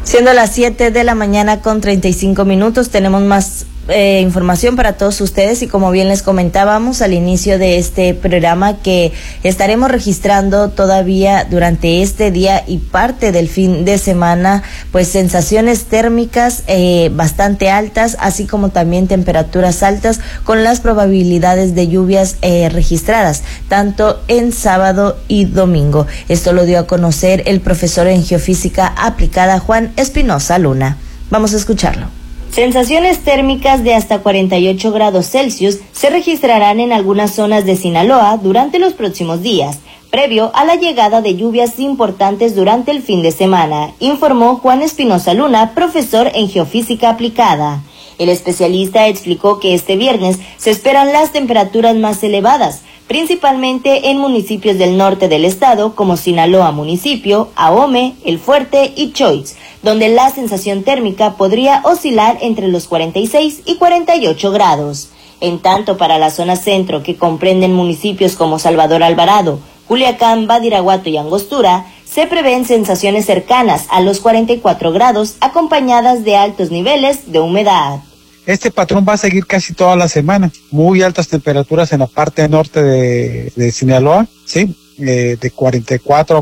Siendo las 7 de la mañana con 35 minutos, tenemos más información para todos ustedes y como bien les comentábamos al inicio de este programa que estaremos registrando todavía durante este día y parte del fin de semana pues sensaciones térmicas bastante altas, así como también temperaturas altas con las probabilidades de lluvias registradas tanto en sábado y domingo. Esto lo dio a conocer el profesor en geofísica aplicada Juan Espinosa Luna. Vamos a escucharlo. Sensaciones térmicas de hasta 48 grados Celsius se registrarán en algunas zonas de Sinaloa durante los próximos días, previo a la llegada de lluvias importantes durante el fin de semana, informó Juan Espinosa Luna, profesor en geofísica aplicada. El especialista explicó que este viernes se esperan las temperaturas más elevadas, principalmente en municipios del norte del estado como Sinaloa municipio, Ahome, El Fuerte y Choix, donde la sensación térmica podría oscilar entre los 46 y 48 grados. En tanto, para la zona centro, que comprenden municipios como Salvador Alvarado, Culiacán, Badiraguato y Angostura, se prevén sensaciones cercanas a los 44 grados, acompañadas de altos niveles de humedad. Este patrón va a seguir casi toda la semana. Muy altas temperaturas en la parte norte de Sinaloa, ¿sí? De 44 a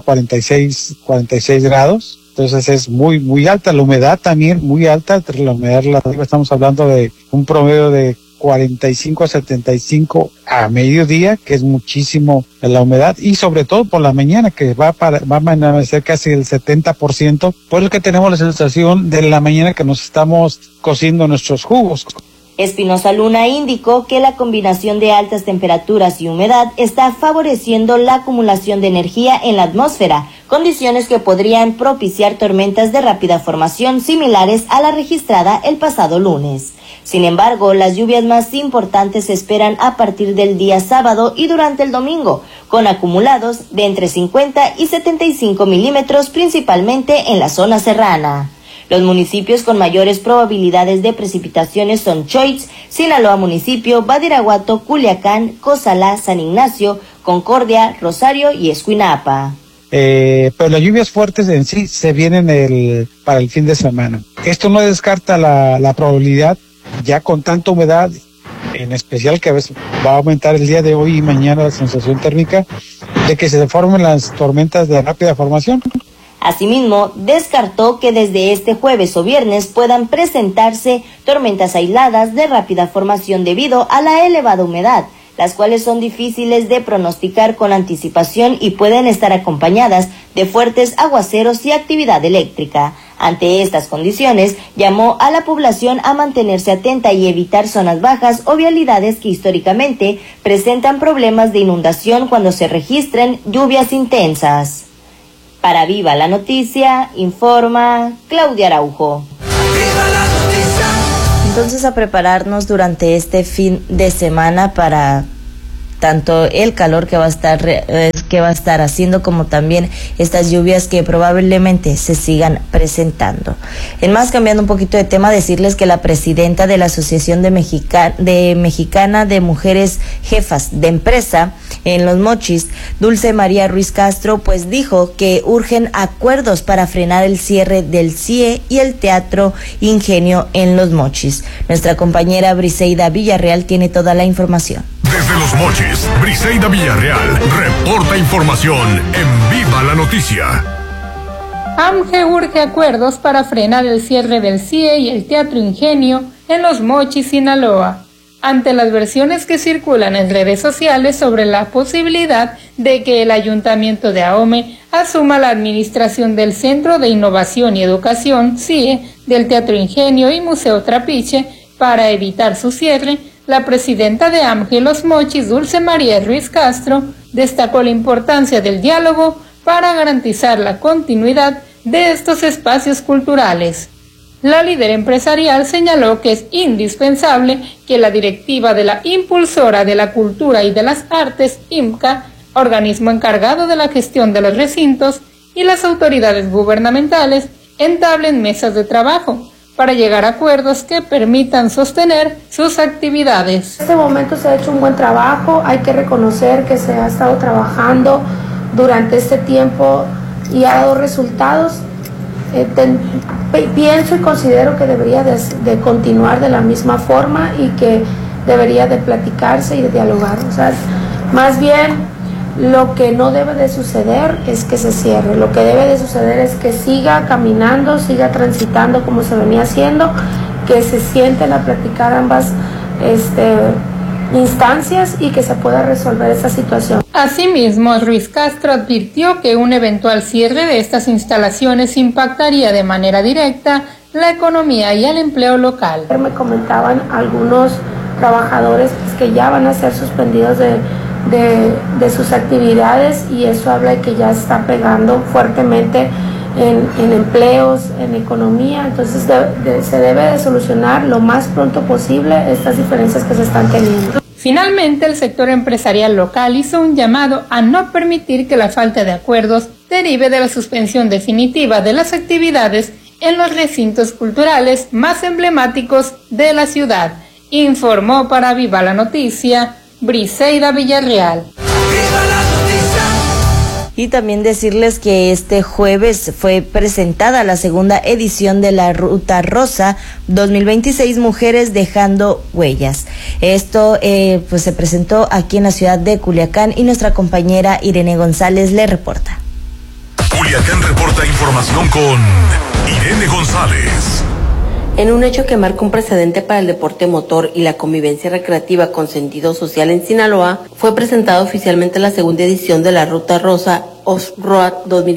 46 grados. Entonces es muy alta. La humedad también muy alta. La humedad relativa, estamos hablando de un promedio de 45 a 75 a mediodía, que es muchísimo la humedad, y sobre todo por la mañana, que va a amanecer casi el 70%, por eso que tenemos la sensación de la mañana que nos estamos cociendo nuestros jugos. Espinosa Luna indicó que la combinación de altas temperaturas y humedad está favoreciendo la acumulación de energía en la atmósfera, condiciones que podrían propiciar tormentas de rápida formación similares a la registrada el pasado lunes. Sin embargo, las lluvias más importantes se esperan a partir del día sábado y durante el domingo, con acumulados de entre 50 y 75 milímetros, principalmente en la zona serrana. Los municipios con mayores probabilidades de precipitaciones son Choix, Sinaloa municipio, Badiraguato, Culiacán, Cozalá, San Ignacio, Concordia, Rosario y Escuinapa. Pero las lluvias fuertes en sí se vienen para el fin de semana. Esto no descarta la probabilidad, ya con tanta humedad, en especial que a veces va a aumentar el día de hoy y mañana la sensación térmica, de que se formen las tormentas de rápida formación. Asimismo, descartó que desde este jueves o viernes puedan presentarse tormentas aisladas de rápida formación debido a la elevada humedad, las cuales son difíciles de pronosticar con anticipación y pueden estar acompañadas de fuertes aguaceros y actividad eléctrica. Ante estas condiciones, llamó a la población a mantenerse atenta y evitar zonas bajas o vialidades que históricamente presentan problemas de inundación cuando se registren lluvias intensas. Para Viva la Noticia, informa Claudia Araujo. ¡Viva la noticia! Entonces, a prepararnos durante este fin de semana para tanto el calor que va a estar haciendo como también estas lluvias que probablemente se sigan presentando. En más, cambiando un poquito de tema, decirles que la presidenta de la Asociación Mexicana de Mujeres Jefas de Empresa en Los Mochis, Dulce María Ruiz Castro, pues dijo que urgen acuerdos para frenar el cierre del CIE y el Teatro Ingenio en Los Mochis. Nuestra compañera Briseida Villarreal tiene toda la información. Desde Los Mochis, Briseida Villarreal reporta información en Viva la Noticia. AMGE urge acuerdos para frenar el cierre del CIE y el Teatro Ingenio en Los Mochis, Sinaloa. Ante las versiones que circulan en redes sociales sobre la posibilidad de que el Ayuntamiento de Ahome asuma la administración del Centro de Innovación y Educación, CIE, del Teatro Ingenio y Museo Trapiche para evitar su cierre, la presidenta de AMGE Los Mochis, Dulce María Ruiz Castro, destacó la importancia del diálogo para garantizar la continuidad de estos espacios culturales. La líder empresarial señaló que es indispensable que la directiva de la Impulsora de la Cultura y de las Artes, IMCA, organismo encargado de la gestión de los recintos, y las autoridades gubernamentales entablen mesas de trabajo para llegar a acuerdos que permitan sostener sus actividades. En este momento se ha hecho un buen trabajo, hay que reconocer que se ha estado trabajando durante este tiempo y ha dado resultados. pienso y considero que debería de continuar de la misma forma y que debería de platicarse y de dialogar. O sea, más bien lo que no debe de suceder es que se cierre. Lo que debe de suceder es que siga caminando, siga transitando como se venía haciendo, que se sienten a platicar ambas instancias y que se pueda resolver esa situación. Asimismo, Ruiz Castro advirtió que un eventual cierre de estas instalaciones impactaría de manera directa la economía y el empleo local. Me comentaban algunos trabajadores que ya van a ser suspendidos de sus actividades, y eso habla de que ya está pegando fuertemente en empleos, en economía. Entonces se debe de solucionar lo más pronto posible estas diferencias que se están teniendo. Finalmente, el sector empresarial local hizo un llamado a no permitir que la falta de acuerdos derive de la suspensión definitiva de las actividades en los recintos culturales más emblemáticos de la ciudad. Informó para Viva la Noticia, Briseida Villarreal. Y también decirles que este jueves fue presentada la segunda edición de la Ruta Rosa 2026, Mujeres Dejando Huellas. Esto pues se presentó aquí en la ciudad de Culiacán y nuestra compañera Irene González le reporta. Culiacán reporta información con Irene González. En un hecho que marca un precedente para el deporte motor y la convivencia recreativa con sentido social en Sinaloa, fue presentada oficialmente la segunda edición de la Ruta Rosa Off-Road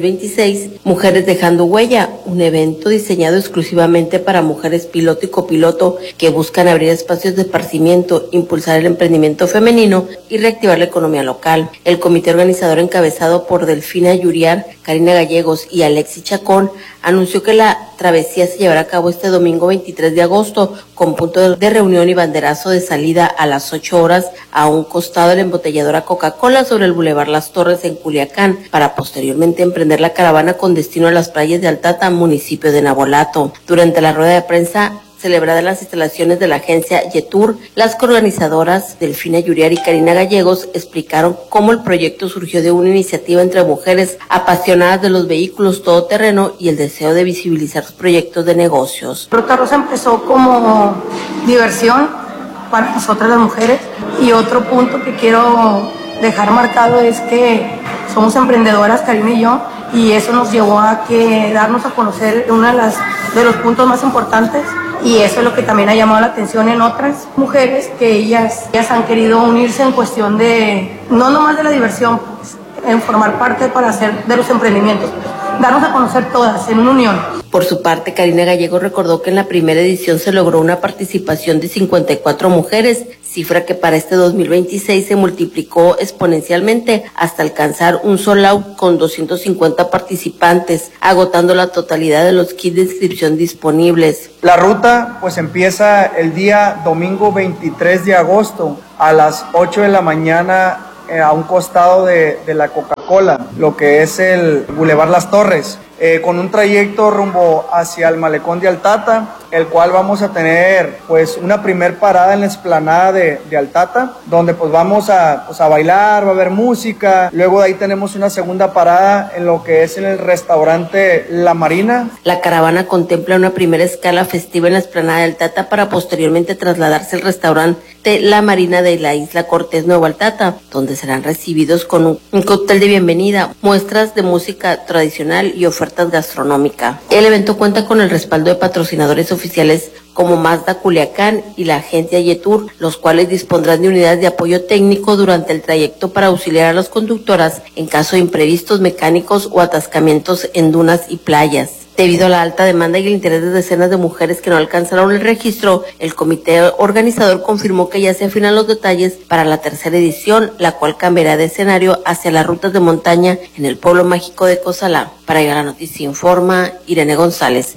2026, Mujeres Dejando Huella, un evento diseñado exclusivamente para mujeres piloto y copiloto que buscan abrir espacios de esparcimiento, impulsar el emprendimiento femenino y reactivar la economía local. El comité organizador, encabezado por Delfina Yuriar, Karina Gallegos y Alexis Chacón, anunció que la travesía se llevará a cabo este domingo 23 de agosto, con punto de reunión y banderazo de salida a las 8 horas a un costado de la embotelladora Coca-Cola sobre el Boulevard Las Torres en Culiacán, para posteriormente emprender la caravana con destino a las playas de Altata, municipio de Navolato. Durante la rueda de prensa celebrada en las instalaciones de la agencia Yetur, las coorganizadoras Delfina Yuriar y Karina Gallegos explicaron cómo el proyecto surgió de una iniciativa entre mujeres apasionadas de los vehículos todoterreno y el deseo de visibilizar sus proyectos de negocios. Ruta Rosa empezó como diversión para nosotras las mujeres, y otro punto que quiero dejar marcado es que somos emprendedoras, Karina y yo, y eso nos llevó a que darnos a conocer uno de los puntos más importantes. Y eso es lo que también ha llamado la atención en otras mujeres, que ellas han querido unirse en cuestión de, no nomás de la diversión, pues, en formar parte para hacer de los emprendimientos, darnos a conocer todas en una unión. Por su parte, Karina Gallegos recordó que en la primera edición se logró una participación de 54 mujeres, cifra que para este 2026 se multiplicó exponencialmente hasta alcanzar un sold out con 250 participantes, agotando la totalidad de los kits de inscripción disponibles. La ruta pues empieza el día domingo 23 de agosto a las 8 de la mañana a un costado de la Coca-Cola, lo que es el Boulevard Las Torres, con un trayecto rumbo hacia el malecón de Altata, el cual vamos a tener pues una primer parada en la explanada de Altata, donde pues vamos a bailar, va a haber música. Luego de ahí tenemos una segunda parada en lo que es en el restaurante La Marina. La caravana contempla una primera escala festiva en la explanada de Altata para posteriormente trasladarse al restaurante La Marina de la isla Cortés, Nuevo Altata, donde serán recibidos con un cóctel de bienvenida, muestras de música tradicional y ofertas gastronómicas. El evento cuenta con el respaldo de patrocinadores oficiales como Mazda Culiacán y la agencia Yetur, los cuales dispondrán de unidades de apoyo técnico durante el trayecto para auxiliar a las conductoras en caso de imprevistos mecánicos o atascamientos en dunas y playas. Debido a la alta demanda y el interés de decenas de mujeres que no alcanzaron el registro, el comité organizador confirmó que ya se afinan los detalles para la tercera edición, la cual cambiará de escenario hacia las rutas de montaña en el pueblo mágico de Cozalá. Para llegar a la noticia informa Irene González.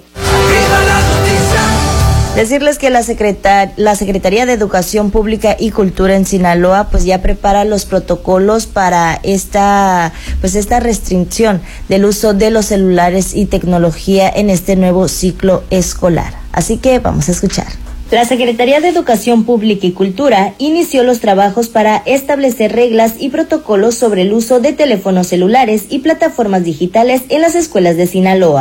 Decirles que la Secretaría de Educación Pública y Cultura en Sinaloa pues ya prepara los protocolos para esta restricción del uso de los celulares y tecnología en este nuevo ciclo escolar. Así que vamos a escuchar. La Secretaría de Educación Pública y Cultura inició los trabajos para establecer reglas y protocolos sobre el uso de teléfonos celulares y plataformas digitales en las escuelas de Sinaloa.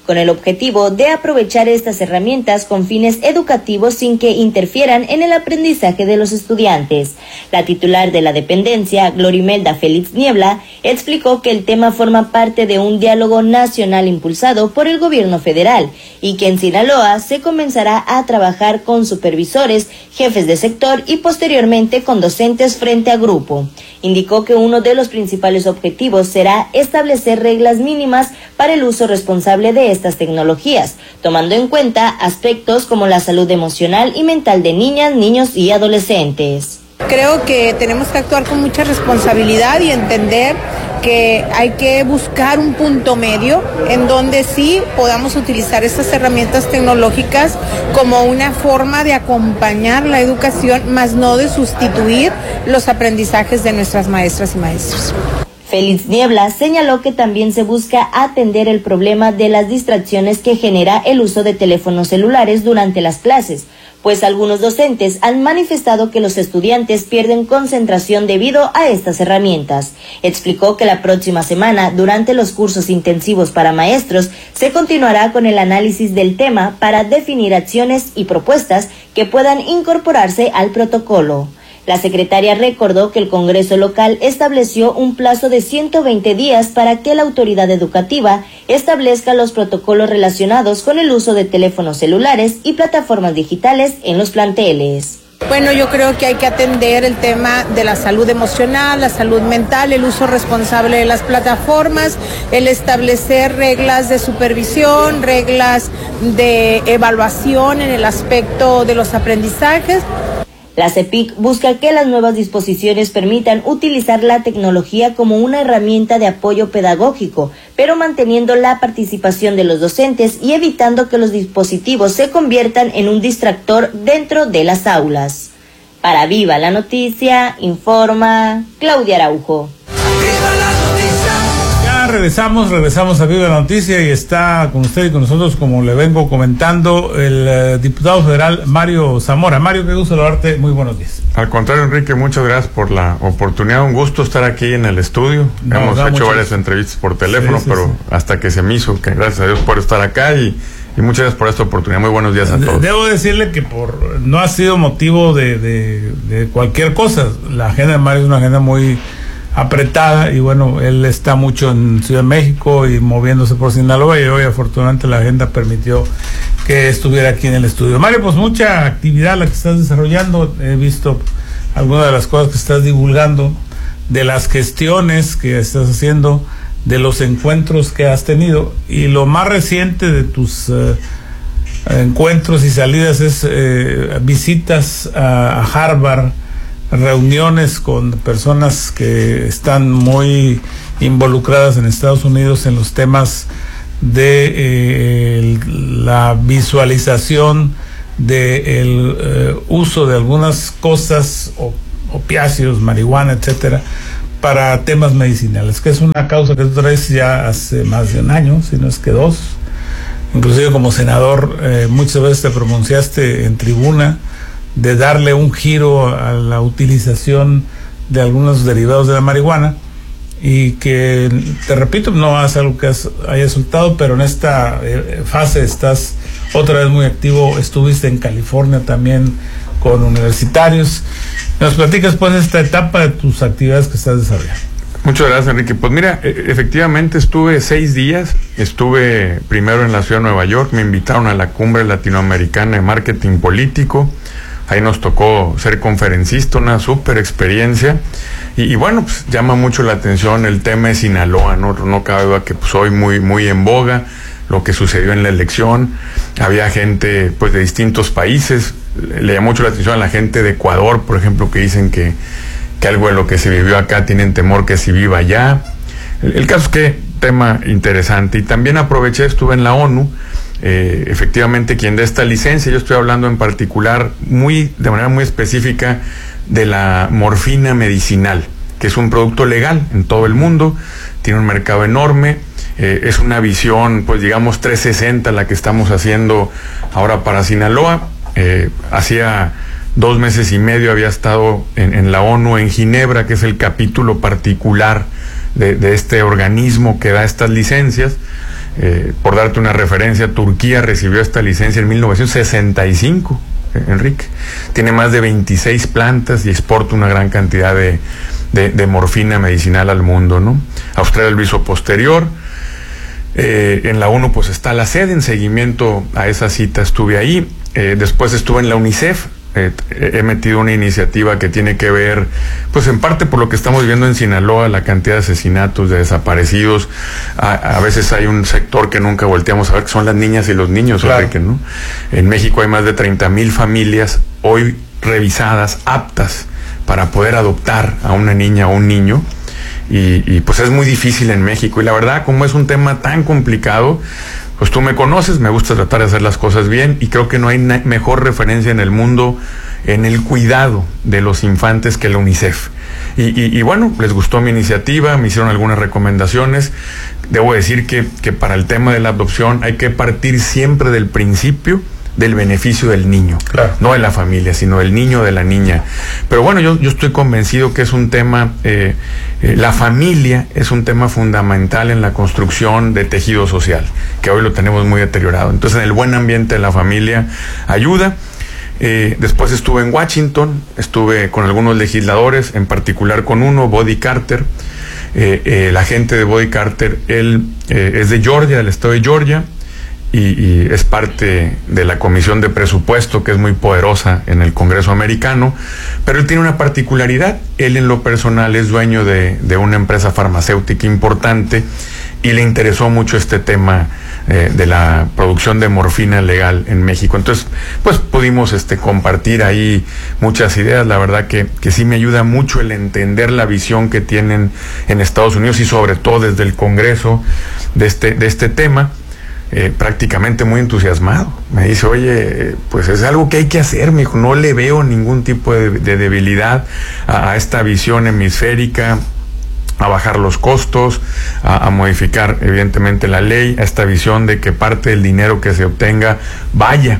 con el objetivo de aprovechar estas herramientas con fines educativos sin que interfieran en el aprendizaje de los estudiantes. La titular de la dependencia, Glorimelda Félix Niebla, explicó que el tema forma parte de un diálogo nacional impulsado por el gobierno federal y que en Sinaloa se comenzará a trabajar con supervisores, jefes de sector y posteriormente con docentes frente a grupo. Indicó que uno de los principales objetivos será establecer reglas mínimas para el uso responsable de estas tecnologías, tomando en cuenta aspectos como la salud emocional y mental de niñas, niños y adolescentes. Creo que tenemos que actuar con mucha responsabilidad y entender que hay que buscar un punto medio en donde sí podamos utilizar estas herramientas tecnológicas como una forma de acompañar la educación, más no de sustituir los aprendizajes de nuestras maestras y maestros. Félix Niebla señaló que también se busca atender el problema de las distracciones que genera el uso de teléfonos celulares durante las clases, pues algunos docentes han manifestado que los estudiantes pierden concentración debido a estas herramientas. Explicó que la próxima semana, durante los cursos intensivos para maestros, se continuará con el análisis del tema para definir acciones y propuestas que puedan incorporarse al protocolo. La secretaria recordó que el Congreso local estableció un plazo de 120 días para que la autoridad educativa establezca los protocolos relacionados con el uso de teléfonos celulares y plataformas digitales en los planteles. Bueno, yo creo que hay que atender el tema de la salud emocional, la salud mental, el uso responsable de las plataformas, el establecer reglas de supervisión, reglas de evaluación en el aspecto de los aprendizajes. La CEPIC busca que las nuevas disposiciones permitan utilizar la tecnología como una herramienta de apoyo pedagógico, pero manteniendo la participación de los docentes y evitando que los dispositivos se conviertan en un distractor dentro de las aulas. Para Viva la Noticia, informa Claudia Araujo. Regresamos a Viva la Noticia y está con usted y con nosotros, como le vengo comentando, el diputado federal Mario Zamora. Mario, qué gusto saludarte, muy buenos días. Al contrario, Enrique, muchas gracias por la oportunidad, un gusto estar aquí en el estudio. Hemos hecho varias entrevistas por teléfono, pero hasta que se me hizo, que gracias a Dios por estar acá y muchas gracias por esta oportunidad. Muy buenos días a todos. Debo decirle que no ha sido motivo de cualquier cosa. La agenda de Mario es una agenda muy apretada y bueno, él está mucho en Ciudad de México y moviéndose por Sinaloa y hoy afortunadamente la agenda permitió que estuviera aquí en el estudio. Mario, pues mucha actividad la que estás desarrollando, he visto algunas de las cosas que estás divulgando, de las gestiones que estás haciendo, de los encuentros que has tenido y lo más reciente de tus encuentros y salidas es visitas a Harvard, reuniones con personas que están muy involucradas en Estados Unidos en los temas de la visualización del uso de algunas cosas, opiáceos, marihuana, etcétera, para temas medicinales, que es una causa que tú traes ya hace más de un año, si no es que dos. Inclusive como senador muchas veces te pronunciaste en tribuna de darle un giro a la utilización de algunos derivados de la marihuana y que, te repito, no es algo que haya resultado, pero en esta fase estás otra vez muy activo. Estuviste en California también con universitarios. ¿Nos platicas pues esta etapa de tus actividades que estás desarrollando? Muchas gracias, Enrique. Pues mira, efectivamente estuve 6 días, estuve primero en la ciudad de Nueva York, me invitaron a la Cumbre Latinoamericana de Marketing Político. Ahí nos tocó ser conferencista, una súper experiencia. Y bueno, pues llama mucho la atención el tema de Sinaloa, no cabe duda que pues hoy muy en boga, lo que sucedió en la elección. Había gente pues de distintos países, le llamó mucho la atención a la gente de Ecuador, por ejemplo, que dicen que algo de lo que se vivió acá tienen temor que se viva allá. El caso es que tema interesante. Y también aproveché, estuve en la ONU. Efectivamente, quien da esta licencia, yo estoy hablando en particular de manera muy específica de la morfina medicinal, que es un producto legal en todo el mundo, tiene un mercado enorme, es una visión pues digamos 360 la que estamos haciendo ahora para Sinaloa. Hacía 2 meses y medio había estado en la ONU en Ginebra, que es el capítulo particular de este organismo que da estas licencias. Por darte una referencia, Turquía recibió esta licencia en 1965, Enrique. Tiene más de 26 plantas y exporta una gran cantidad de morfina medicinal al mundo, ¿no? Australia lo hizo posterior. En la ONU pues está la sede. En seguimiento a esa cita estuve ahí. Después estuve en la UNICEF. He metido una iniciativa que tiene que ver, pues en parte por lo que estamos viviendo en Sinaloa, la cantidad de asesinatos, de desaparecidos. A veces hay un sector que nunca volteamos a ver, que son las niñas y los niños, claro. Enrique, ¿no? En México hay más de 30,000 familias hoy revisadas, aptas para poder adoptar a una niña o un niño. Y pues es muy difícil en México. Y la verdad, como es un tema tan complicado, pues tú me conoces, me gusta tratar de hacer las cosas bien, y creo que no hay mejor referencia en el mundo en el cuidado de los infantes que la UNICEF. Y bueno, les gustó mi iniciativa, me hicieron algunas recomendaciones. Debo decir que para el tema de la adopción hay que partir siempre del principio del beneficio del niño, claro. No de la familia, sino del niño, de la niña. Pero bueno, yo estoy convencido que es un tema, la familia es un tema fundamental en la construcción de tejido social, que hoy lo tenemos muy deteriorado. Entonces, en el buen ambiente de la familia ayuda. Después estuve en Washington, estuve con algunos legisladores, en particular con uno, Bobby Carter. La gente de Bobby Carter, él es de Georgia, del estado de Georgia, y es parte de la Comisión de Presupuesto, que es muy poderosa en el Congreso americano, pero él tiene una particularidad. Él en lo personal es dueño de una empresa farmacéutica importante y le interesó mucho este tema de la producción de morfina legal en México. Entonces, pues pudimos compartir ahí muchas ideas. La verdad que sí me ayuda mucho el entender la visión que tienen en Estados Unidos y sobre todo desde el Congreso de este tema. Prácticamente muy entusiasmado. Me dice, oye, pues es algo que hay que hacer, me dijo, no le veo ningún tipo de debilidad a esta visión hemisférica, a bajar los costos, a modificar evidentemente la ley, a esta visión de que parte del dinero que se obtenga vaya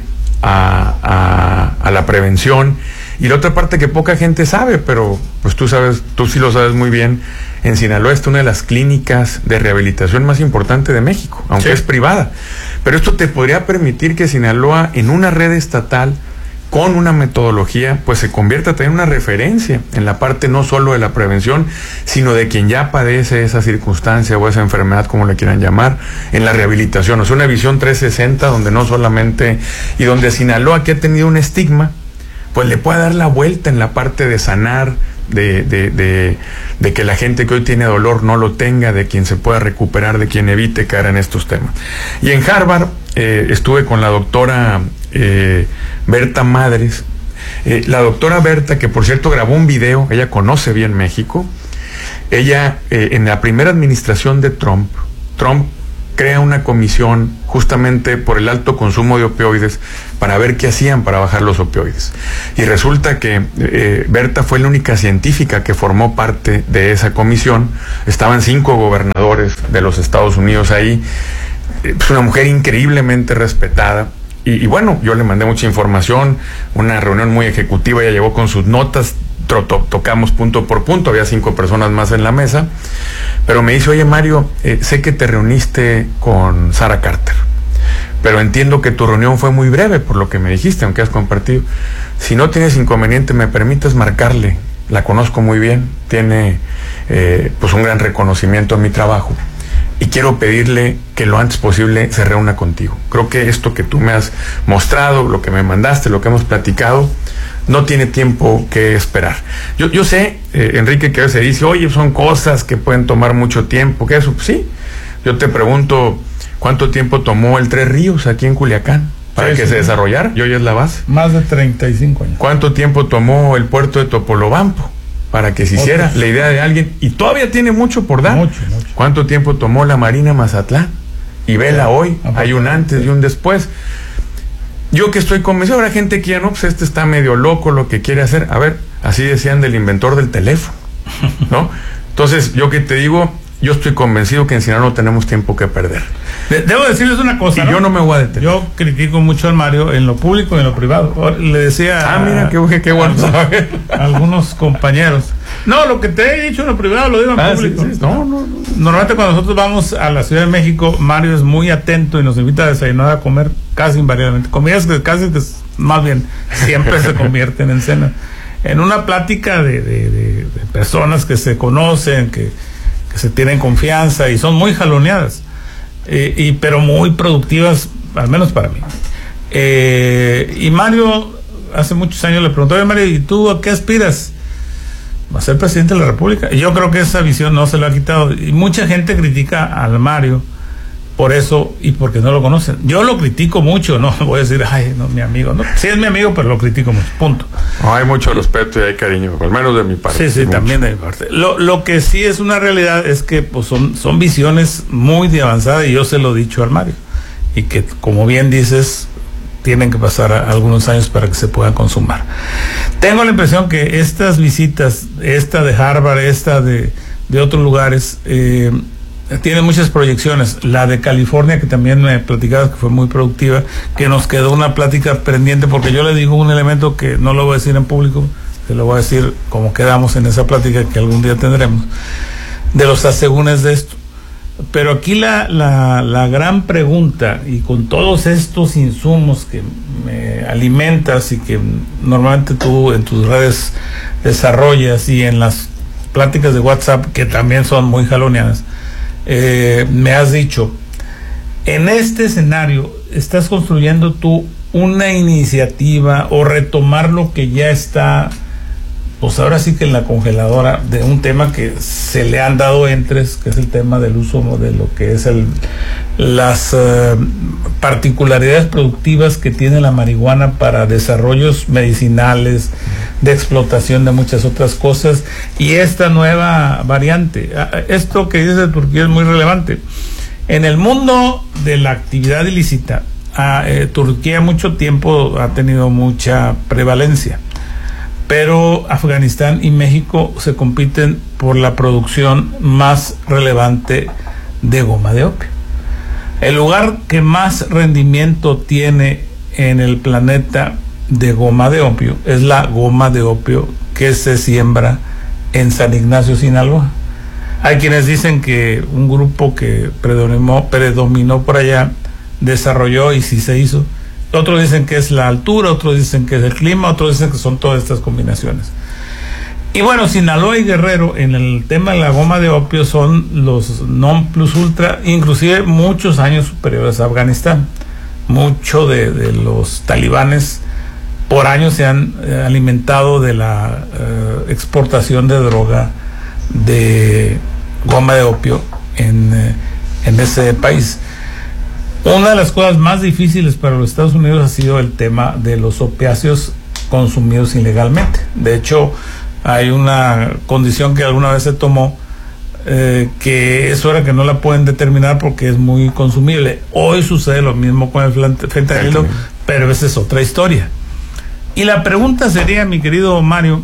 a la prevención. Y la otra parte que poca gente sabe, pero pues tú sí lo sabes muy bien, en Sinaloa está una de las clínicas de rehabilitación más importante de México, aunque sí es privada. Pero esto te podría permitir que Sinaloa, en una red estatal, con una metodología, pues se convierta también en una referencia en la parte no solo de la prevención, sino de quien ya padece esa circunstancia o esa enfermedad, como le quieran llamar, en la rehabilitación. O sea, una visión 360 donde no solamente, y donde Sinaloa, que ha tenido un estigma, pues le puede dar la vuelta en la parte de sanar, de que la gente que hoy tiene dolor no lo tenga, de quien se pueda recuperar, de quien evite caer en estos temas. Y en Harvard estuve con la doctora Berta Madres. La doctora Berta, que por cierto grabó un video, ella conoce bien México. Ella, en la primera administración de Trump crea una comisión justamente por el alto consumo de opioides para ver qué hacían para bajar los opioides. Y resulta que Berta fue la única científica que formó parte de esa comisión. Estaban 5 gobernadores de los Estados Unidos ahí. Es una mujer increíblemente respetada. Y bueno, yo le mandé mucha información, una reunión muy ejecutiva, ella llegó con sus notas, tocamos punto por punto, había 5 personas más en la mesa, pero me dice, oye Mario, sé que te reuniste con Sarah Carter, pero entiendo que tu reunión fue muy breve por lo que me dijiste, aunque has compartido. Si no tienes inconveniente, ¿me permites marcarle? La conozco muy bien, tiene pues un gran reconocimiento a mi trabajo, y quiero pedirle que lo antes posible se reúna contigo. Creo que esto que tú me has mostrado, lo que me mandaste, lo que hemos platicado, no tiene tiempo que esperar. Yo sé, Enrique, que a veces dice, oye, son cosas que pueden tomar mucho tiempo, ¿qué eso? Pues sí. Yo te pregunto, ¿cuánto tiempo tomó el Tres Ríos aquí en Culiacán para que se desarrollara? Y hoy es la base. Más de 35 años. ¿Cuánto tiempo tomó el puerto de Topolobampo para que se hiciera la idea de alguien? Y todavía tiene mucho por dar. Mucho. ¿Cuánto tiempo tomó la Marina Mazatlán? Y vela hoy, hay un antes y un después. Yo que estoy convencido, habrá gente que ya no, pues está medio loco lo que quiere hacer. A ver, así decían del inventor del teléfono, ¿no? Entonces, yo que te digo, yo estoy convencido que en Sinaloa no tenemos tiempo que perder. Debo decirles una cosa, y yo no me voy a detener. Yo critico mucho al Mario en lo público y en lo privado. Le decía... mira, qué bueno saber. Algunos compañeros, No, lo que te he dicho en lo privado lo digo en público. Sí. No. Normalmente cuando nosotros vamos a la Ciudad de México, Mario es muy atento y nos invita a desayunar, a comer casi invariablemente. Comidas que casi que más bien siempre se convierten en cena. En una plática de personas que se conocen, que se tienen confianza y son muy jaloneadas, pero muy productivas, al menos para mí. Y Mario, hace muchos años le preguntó: Mario, ¿y tú a qué aspiras? Va a ser presidente de la República. Y yo creo que esa visión no se lo ha quitado. Y mucha gente critica al Mario por eso y porque no lo conocen. Yo lo critico mucho, no voy a decir, ay, no, mi amigo. No, sí es mi amigo, pero lo critico mucho, punto. No, hay mucho respeto y hay cariño, al menos de mi parte. Sí, también de mi parte. Lo que sí es una realidad es que pues son visiones muy de avanzada, y yo se lo he dicho al Mario. Y que, como bien dices, tienen que pasar algunos años para que se puedan consumar. Tengo la impresión que estas visitas, esta de Harvard, esta de otros lugares, tienen muchas proyecciones. La de California, que también me platicabas que fue muy productiva, que nos quedó una plática pendiente, porque yo le digo un elemento que no lo voy a decir en público, se lo voy a decir como quedamos en esa plática que algún día tendremos, de los asegúnes de esto. Pero aquí la gran pregunta, y con todos estos insumos que me alimentas y que normalmente tú en tus redes desarrollas, y en las pláticas de WhatsApp que también son muy jaloneadas, me has dicho, en este escenario estás construyendo tú una iniciativa o retomar lo que ya está, pues ahora sí que en la congeladora, de un tema que se le han dado entres, que es el tema del uso de lo que es las particularidades productivas que tiene la marihuana para desarrollos medicinales, de explotación de muchas otras cosas, y esta nueva variante. Esto que dice de Turquía es muy relevante. En el mundo de la actividad ilícita, Turquía mucho tiempo ha tenido mucha prevalencia, pero Afganistán y México se compiten por la producción más relevante de goma de opio. El lugar que más rendimiento tiene en el planeta de goma de opio es la goma de opio que se siembra en San Ignacio, Sinaloa. Hay quienes dicen que un grupo que predominó por allá desarrolló, y sí se hizo. Otros dicen que es la altura, otros dicen que es el clima, otros dicen que son todas estas combinaciones. Y bueno, Sinaloa y Guerrero en el tema de la goma de opio son los non plus ultra, inclusive muchos años superiores a Afganistán. Mucho de los talibanes por años se han alimentado de la exportación de droga de goma de opio en ese país. Una de las cosas más difíciles para los Estados Unidos ha sido el tema de los opiáceos consumidos ilegalmente. De hecho, hay una condición que alguna vez se tomó, que eso era que no la pueden determinar porque es muy consumible. Hoy sucede lo mismo con el fentanilo, pero esa es otra historia. Y la pregunta sería, mi querido Mario,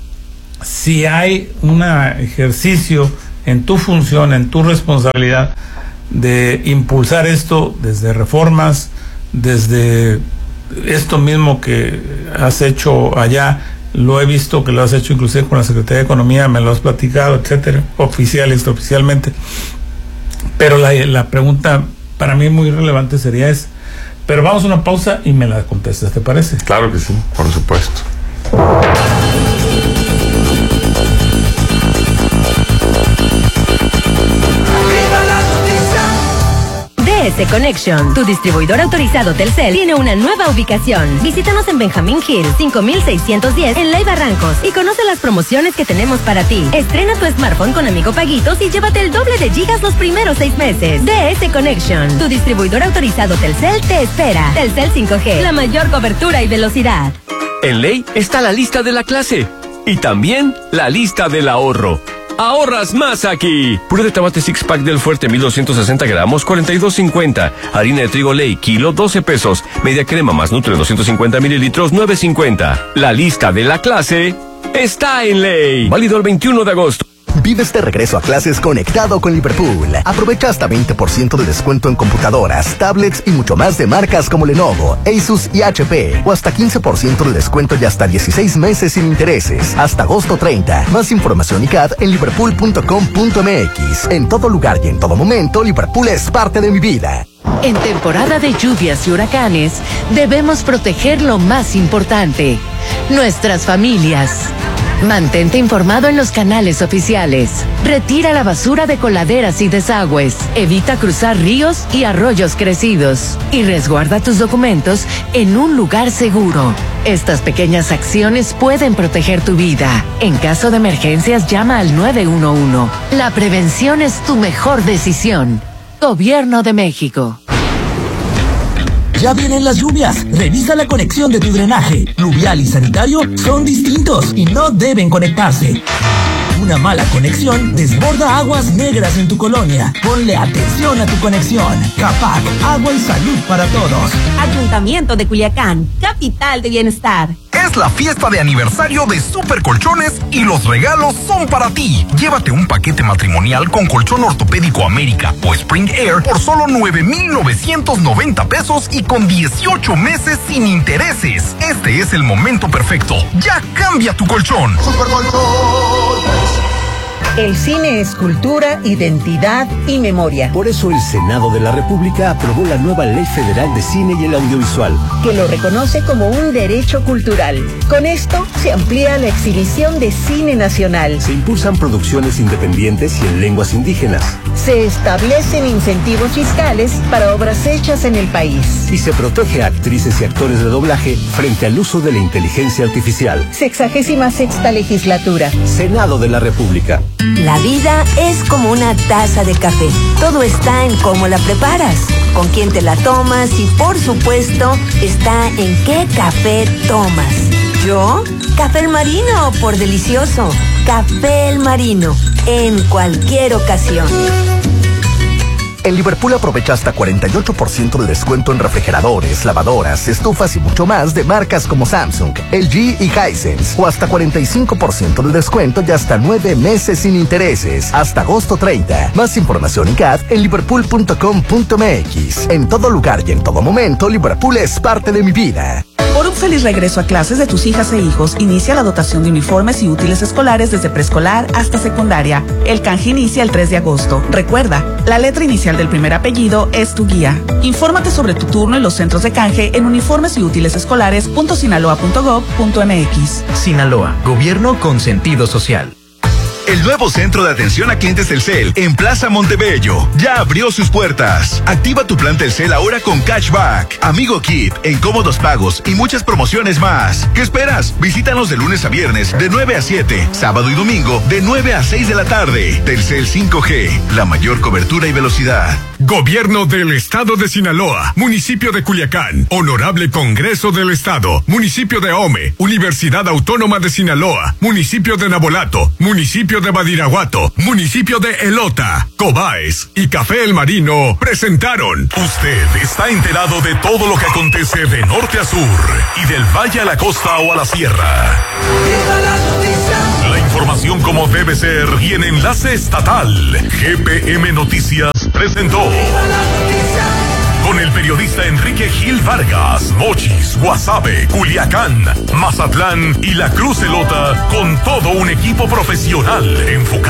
si hay un ejercicio en tu función, en tu responsabilidad, de impulsar esto desde reformas, desde esto mismo que has hecho allá. Lo he visto que lo has hecho inclusive con la Secretaría de Economía, me lo has platicado, etcétera, oficial y extraoficialmente. Pero la pregunta para mí muy relevante sería esa. Pero vamos a una pausa y me la contestas, ¿te parece? Claro que sí, por supuesto. DS Connection, tu distribuidor autorizado Telcel, tiene una nueva ubicación. Visítanos en Benjamín Hill, 5610 en Ley Barrancos, y conoce las promociones que tenemos para ti. Estrena tu smartphone con Amigo Paguitos y llévate el doble de gigas los primeros 6 meses. DS Connection, tu distribuidor autorizado Telcel, te espera. Telcel 5G, la mayor cobertura y velocidad. En Ley está la lista de la clase y también la lista del ahorro. ¡Ahorras más aquí! Puré de tomate six pack del Fuerte 1260 gramos, 42.50. Harina de trigo Ley, kilo, 12 pesos. Media crema más Nutre 250 mililitros, 9.50. La lista de la clase está en Ley. Válido el 21 de agosto. Vive este regreso a clases conectado con Liverpool. Aprovecha hasta 20% de descuento en computadoras, tablets y mucho más de marcas como Lenovo, Asus y HP. O hasta 15% de descuento y hasta 16 meses sin intereses. Hasta agosto 30. Más información y CAD en liverpool.com.mx. En todo lugar y en todo momento, Liverpool es parte de mi vida. En temporada de lluvias y huracanes, debemos proteger lo más importante, nuestras familias. Mantente informado en los canales oficiales. Retira la basura de coladeras y desagües. Evita cruzar ríos y arroyos crecidos. Y resguarda tus documentos en un lugar seguro. Estas pequeñas acciones pueden proteger tu vida. En caso de emergencias, llama al 911. La prevención es tu mejor decisión. Gobierno de México. Ya vienen las lluvias. Revisa la conexión de tu drenaje. Pluvial y sanitario son distintos y no deben conectarse. Una mala conexión desborda aguas negras en tu colonia. Ponle atención a tu conexión. CAPAC, agua y salud para todos. Ayuntamiento de Culiacán, capital de bienestar. Es la fiesta de aniversario de Super Colchones y los regalos son para ti. Llévate un paquete matrimonial con colchón ortopédico América o Spring Air por solo 9,990 pesos y con 18 meses sin intereses. Este es el momento perfecto. Ya cambia tu colchón. Super Colchones. El cine es cultura, identidad y memoria. Por eso el Senado de la República aprobó la nueva Ley Federal de Cine y el Audiovisual, que lo reconoce como un derecho cultural. Con esto se amplía la exhibición de cine nacional. Se impulsan producciones independientes y en lenguas indígenas. Se establecen incentivos fiscales para obras hechas en el país. Y se protege a actrices y actores de doblaje frente al uso de la inteligencia artificial. 66ª legislatura. Senado de la República. La vida es como una taza de café. Todo está en cómo la preparas, con quién te la tomas y, por supuesto, está en qué café tomas. ¿Yo? Café El Marino, por delicioso. Café El Marino, en cualquier ocasión. En Liverpool aprovecha hasta 48% de descuento en refrigeradores, lavadoras, estufas y mucho más de marcas como Samsung, LG y Hisense. O hasta 45% de descuento y hasta 9 meses sin intereses. Hasta agosto 30. Más información y CAD en liverpool.com.mx. En todo lugar y en todo momento, Liverpool es parte de mi vida. Por un feliz regreso a clases de tus hijas e hijos, inicia la dotación de uniformes y útiles escolares desde preescolar hasta secundaria. El canje inicia el 3 de agosto. Recuerda, la letra inicial del primer apellido es tu guía. Infórmate sobre tu turno en los centros de canje en uniformes y útiles escolares.sinaloa.gov.mx. Sinaloa, gobierno con sentido social. El nuevo centro de atención a clientes Telcel en Plaza Montebello ya abrió sus puertas. Activa tu plan Telcel ahora con cashback, Amigo Kit en cómodos pagos y muchas promociones más. ¿Qué esperas? Visítanos de lunes a viernes de 9 a 7, sábado y domingo de 9 a 6 de la tarde. Telcel 5G, la mayor cobertura y velocidad. Gobierno del Estado de Sinaloa, Municipio de Culiacán, Honorable Congreso del Estado, Municipio de Ahome, Universidad Autónoma de Sinaloa, Municipio de Nabolato, Municipio de Badiraguato, Municipio de Elota, Cobaes y Café El Marino presentaron. Usted está enterado de todo lo que acontece de norte a sur y del valle a la costa o a la sierra. La información como debe ser y en enlace estatal. GPM Noticias presentó. Con el periodista Enrique Gil Vargas, Mochis, Guasave, Culiacán, Mazatlán y La Cruz Elota, con todo un equipo profesional enfocado